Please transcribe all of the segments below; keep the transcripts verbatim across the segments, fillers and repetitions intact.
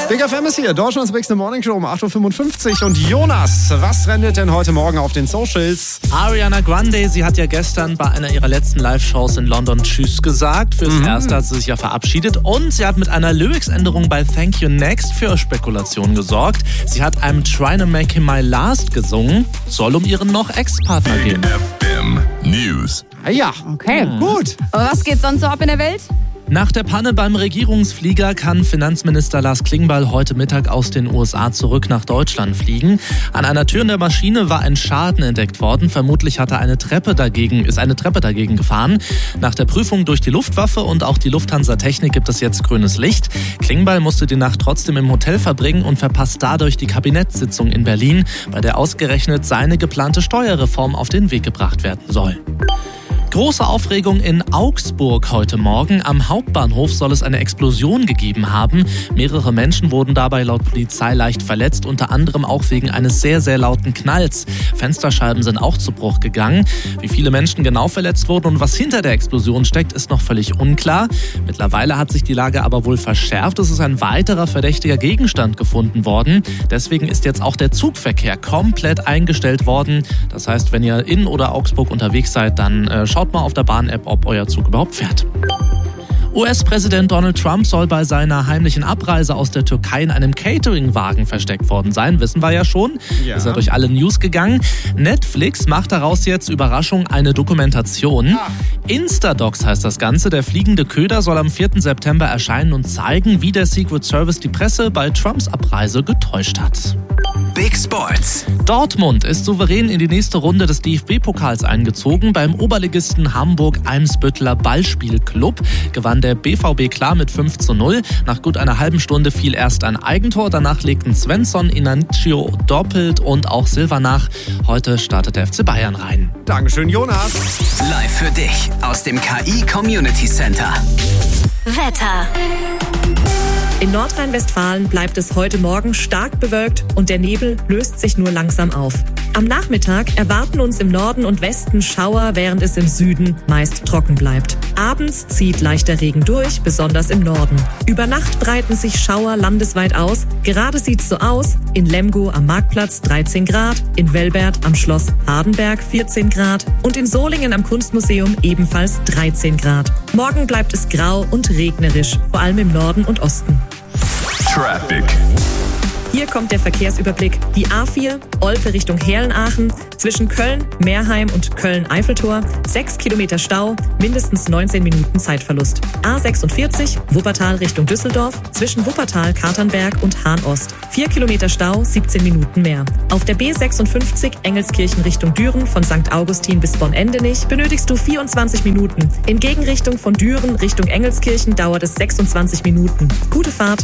Big F M ist hier, Deutschlands Bigste Morning Show um acht Uhr fünfundfünfzig. Und Jonas, was rennt denn heute Morgen auf den Socials? Ariana Grande, sie hat ja gestern bei einer ihrer letzten Live-Shows in London Tschüss gesagt. Fürs mhm. Erste hat sie sich ja verabschiedet. Und sie hat mit einer Lyrics-Änderung bei Thank You Next für Spekulationen gesorgt. Sie hat I'm Trying to Make Him My Last gesungen. Soll um ihren noch Ex-Partner gehen. F M News. Ah ja, okay, mhm. gut. Aber was geht sonst so ab in der Welt? Nach der Panne beim Regierungsflieger kann Finanzminister Lars Klingbeil heute Mittag aus den U S A zurück nach Deutschland fliegen. An einer Tür in der Maschine war ein Schaden entdeckt worden. Vermutlich hatte eine Treppe dagegen, ist eine Treppe dagegen gefahren. Nach der Prüfung durch die Luftwaffe und auch die Lufthansa-Technik gibt es jetzt grünes Licht. Klingbeil musste die Nacht trotzdem im Hotel verbringen und verpasst dadurch die Kabinettssitzung in Berlin, bei der ausgerechnet seine geplante Steuerreform auf den Weg gebracht werden soll. Große Aufregung in Augsburg heute Morgen. Am Hauptbahnhof soll es eine Explosion gegeben haben. Mehrere Menschen wurden dabei laut Polizei leicht verletzt, unter anderem auch wegen eines sehr, sehr lauten Knalls. Fensterscheiben sind auch zu Bruch gegangen. Wie viele Menschen genau verletzt wurden und was hinter der Explosion steckt, ist noch völlig unklar. Mittlerweile hat sich die Lage aber wohl verschärft. Es ist ein weiterer verdächtiger Gegenstand gefunden worden. Deswegen ist jetzt auch der Zugverkehr komplett eingestellt worden. Das heißt, wenn ihr in oder Augsburg unterwegs seid, dann äh, schaut Schaut mal auf der Bahn-App, ob euer Zug überhaupt fährt. U S-Präsident Donald Trump soll bei seiner heimlichen Abreise aus der Türkei in einem Catering-Wagen versteckt worden sein. Wissen wir ja schon. Ja. Ist ja durch alle News gegangen. Netflix macht daraus jetzt, Überraschung, eine Dokumentation. Ah. Instadocs heißt das Ganze. Der fliegende Köder soll am vierten September erscheinen und zeigen, wie der Secret Service die Presse bei Trumps Abreise getäuscht hat. Big Sports. Dortmund ist souverän in die nächste Runde des D F B-Pokals eingezogen. Beim Oberligisten Hamburg-Eimsbütteler Ballspielclub gewann der B V B klar mit fünf zu null. Nach gut einer halben Stunde fiel erst ein Eigentor. Danach legten Svensson, Inacio doppelt und auch Silva nach. Heute startet der F C Bayern rein. Dankeschön, Jonas. Live für dich aus dem K I Community Center. Wetter. In Nordrhein-Westfalen bleibt es heute Morgen stark bewölkt und der Nebel löst sich nur langsam auf. Am Nachmittag erwarten uns im Norden und Westen Schauer, während es im Süden meist trocken bleibt. Abends zieht leichter Regen durch, besonders im Norden. Über Nacht breiten sich Schauer landesweit aus. Gerade sieht's so aus: in Lemgo am Marktplatz dreizehn Grad, in Welbert am Schloss Hardenberg vierzehn Grad und in Solingen am Kunstmuseum ebenfalls dreizehn Grad. Morgen bleibt es grau und regnerisch, vor allem im Norden und Osten. Traffic. Hier kommt der Verkehrsüberblick. Die A vier, Olpe Richtung Herlenaachen, zwischen Köln, Meerheim und Köln-Eiffeltor, sechs Kilometer Stau, mindestens neunzehn Minuten Zeitverlust. A sechsundvierzig, Wuppertal Richtung Düsseldorf, zwischen Wuppertal, Katernberg und Hahn-Ost, vier Kilometer Stau, siebzehn Minuten mehr. Auf der B sechsundfünfzig, Engelskirchen Richtung Düren, von Sankt Augustin bis Bonn-Endenich, benötigst du vierundzwanzig Minuten. In Gegenrichtung von Düren Richtung Engelskirchen dauert es sechsundzwanzig Minuten. Gute Fahrt.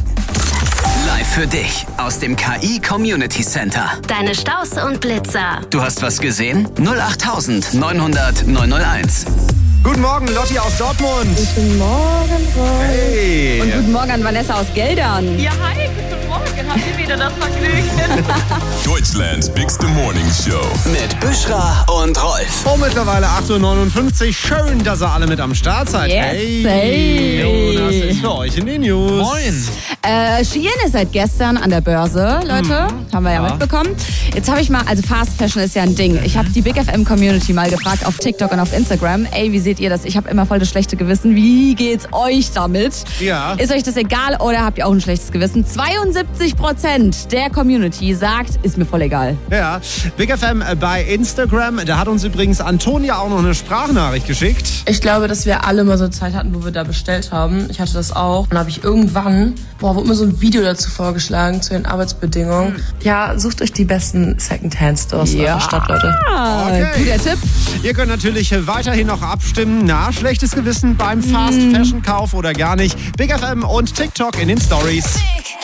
Live für dich aus dem K I Community Center. Deine Staus und Blitzer. Du hast was gesehen? null acht neunhundert neunhunderteins. Guten Morgen, Lotti aus Dortmund. Guten Morgen, Ron. Hey. Und guten Morgen an Vanessa aus Geldern. Ja, hi, guten Morgen. Habt ihr wieder das Vergnügen? Deutschlands Bigste Morning Show. Mit Büschra und Rolf. Oh, mittlerweile acht Uhr neunundfünfzig. Schön, dass ihr alle mit am Start seid. Yes, hey. hey. Jo, das ist für euch in den News. Moin. Äh, Shein ist seit gestern an der Börse, Leute. Hm. Haben wir ja, ja mitbekommen. Jetzt habe ich mal, also Fast Fashion ist ja ein Ding. Ich habe die Big F M Community mal gefragt auf TikTok und auf Instagram. Ey, wie seht ihr das? Ich habe immer voll das schlechte Gewissen. Wie geht's euch damit? Ja. Ist euch das egal oder habt ihr auch ein schlechtes Gewissen? zweiundsiebzig Prozent der Community sagt, ist mir voll egal. Ja, Big F M bei Instagram. Da hat uns übrigens Antonia auch noch eine Sprachnachricht geschickt. Ich glaube, dass wir alle mal so Zeit hatten, wo wir da bestellt haben. Ich hatte das auch. Und dann habe ich irgendwann, boah, wurde mir so ein Video dazu vorgeschlagen, zu den Arbeitsbedingungen. Hm. Ja, sucht euch die besten Secondhand-Stores in eurer Stadt, Leute. Okay. Guter Tipp. Ihr könnt natürlich weiterhin noch abstimmen. Na, schlechtes Gewissen beim Fast-Fashion-Kauf oder gar nicht. Big F M und TikTok in den Stories. Big